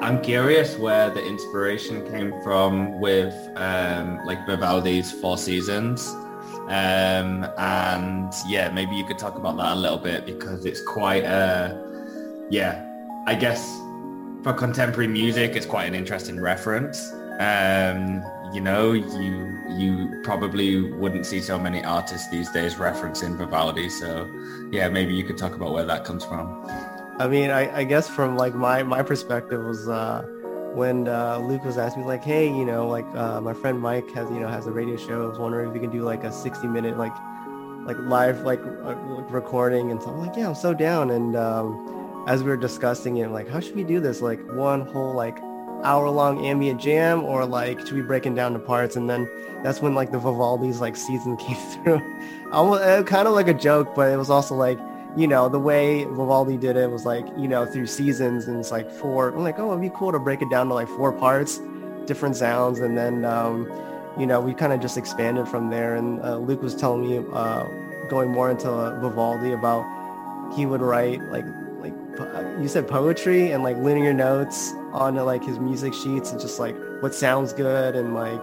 I'm curious where the inspiration came from with like Vivaldi's Four Seasons. And yeah, maybe you could talk about that a little bit because it's quite yeah, I guess for contemporary music, it's quite an interesting reference. You know, you probably wouldn't see so many artists these days referencing Vivaldi. So yeah, maybe you could talk about where that comes from. I mean, I guess from like my perspective was when Luke was asking me like, hey, my friend Mike has a radio show. I was wondering if we can do like a 60-minute like live recording, and so I'm like, yeah, I'm so down. And as we were discussing it, like, how should we do this? Like one whole like hour-long ambient jam, or like should we break it down to parts? And then that's when like the Vivaldi's like season came through. Almost kind of like a joke, but it was also like, the way Vivaldi did it was like, through seasons, and it's like four. I'm like, oh, it'd be cool to break it down to like four parts, different sounds, and then we kind of just expanded from there. And Luke was telling me going more into Vivaldi about he would write like you said poetry and like linear notes onto like his music sheets, and just like what sounds good, and like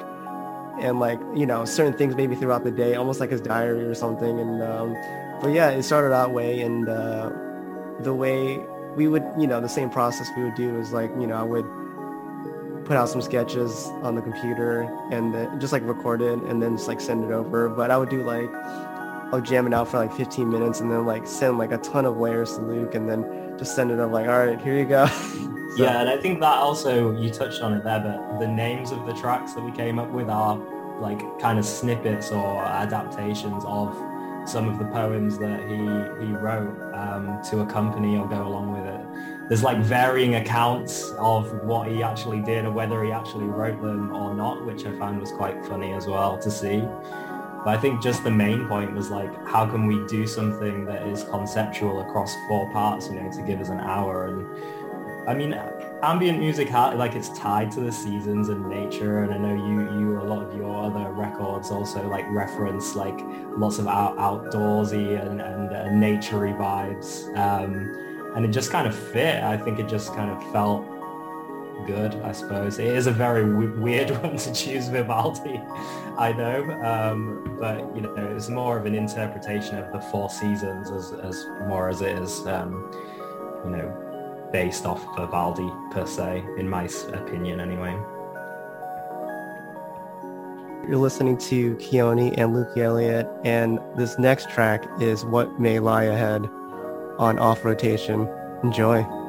certain things maybe throughout the day, almost like his diary or something. And but yeah, it started that way. And the way we would, the same process we would do is like, I would put out some sketches on the computer and then just like record it and then just like send it over. But I would do like, I'll jam it out for like 15 minutes and then like send like a ton of layers to Luke, and then just send it up like, all right, here you go. So. Yeah, and I think that also, you touched on it there, but the names of the tracks that we came up with are like kind of snippets or adaptations of some of the poems that he wrote to accompany or go along with it. There's like varying accounts of what he actually did or whether he actually wrote them or not, which I found was quite funny as well to see. But I think just the main point was like, how can we do something that is conceptual across four parts, to give us an hour? And I mean, ambient music, like, it's tied to the seasons and nature, and I know you a lot of your other records also like reference like lots of outdoorsy and naturey vibes, and it just kind of fit. I think it just kind of felt good, I suppose. It is a very weird one to choose Vivaldi, I know, but it's more of an interpretation of the Four Seasons as more as it is based off Vivaldi per se, in my opinion anyway. You're listening to Keone and Luke Elliott, and this next track is What May Lie Ahead on Off Rotation. Enjoy.